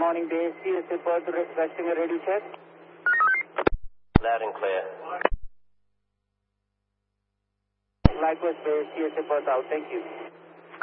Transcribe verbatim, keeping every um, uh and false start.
morning, base. C S A Perth requesting a ready check. Loud and clear. Likewise, base. C S A Perth out. Thank you.